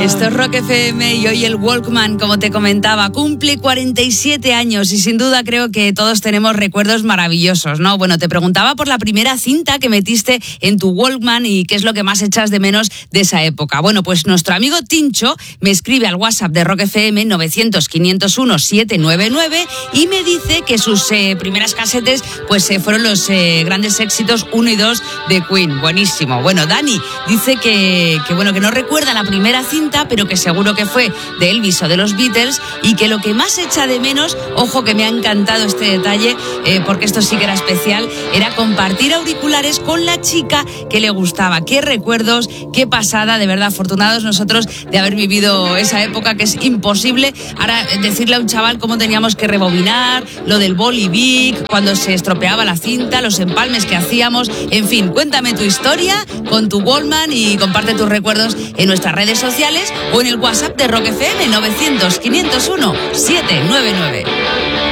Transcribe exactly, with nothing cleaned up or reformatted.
Esto es Rock F M y hoy el Walkman, como te comentaba, cumple cuarenta y siete años y sin duda creo que todos tenemos recuerdos maravillosos, ¿no? Bueno, te preguntaba por la primera cinta que metiste en tu Walkman y qué es lo que más echas de menos de esa época. Bueno, pues nuestro amigo Tincho me escribe al WhatsApp de Rock F M novecientos, quinientos uno, setecientos noventa y nueve y me dice que sus eh, primeras casetes pues eh, fueron los eh, grandes éxitos uno y dos de Queen. Buenísimo. Bueno, Dani dice que, que, bueno, que no recuerda la primera cinta, pero que seguro que fue de Elvis o de los Beatles y que lo que más echa de menos, ojo que me ha encantado este detalle, eh, porque esto sí que era especial, era compartir auriculares con la chica que le gustaba. Qué recuerdos, qué pasada, de verdad, afortunados nosotros de haber vivido esa época que es imposible. Ahora, decirle a un chaval cómo teníamos que rebobinar, lo del boli Bic, cuando se estropeaba la cinta, los empalmes que hacíamos, en fin, cuéntame tu historia con tu Walkman y comparte tus recuerdos en nuestras redes sociales o en el WhatsApp de Rock F M novecientos, quinientos uno, setecientos noventa y nueve.